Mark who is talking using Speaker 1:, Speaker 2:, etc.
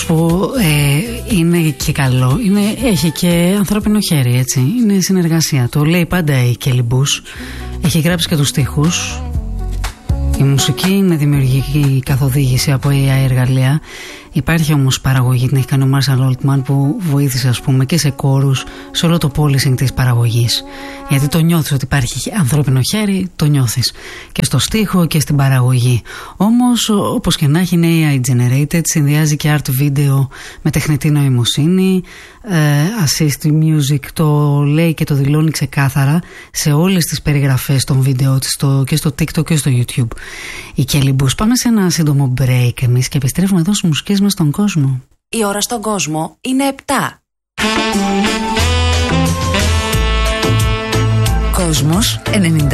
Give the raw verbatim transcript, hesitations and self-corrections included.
Speaker 1: που ε, είναι και καλό, είναι, έχει και ανθρώπινο χέρι, έτσι. Είναι συνεργασία. Το λέει πάντα η Kelly Bush. Έχει γράψει και τους στίχους. Η μουσική είναι δημιουργική καθοδήγηση από έι άι εργαλεία. Υπάρχει όμως παραγωγή, την έχει κάνει ο Marshall Altman, που βοήθησε, ας πούμε, και σε κόρους, σε όλο το polishing της παραγωγής. Γιατί το νιώθεις ότι υπάρχει ανθρώπινο χέρι, το νιώθεις και στο στίχο και στην παραγωγή. Όμως, όπως και να έχει, είναι έι άι generated, συνδυάζει και art video με τεχνητή νοημοσύνη, ε, assist music, το λέει και το δηλώνει ξεκάθαρα σε όλες τις περιγραφές των βίντεο της, στο, και στο TikTok και στο YouTube. Η Kelly Bush. Πάμε σε ένα σύντομο break εμείς και επιστρέφουμε εδώ στις μουσικές μας στον κόσμο.
Speaker 2: Η ώρα στον κόσμο είναι επτά.
Speaker 3: Κόσμος ενενήντα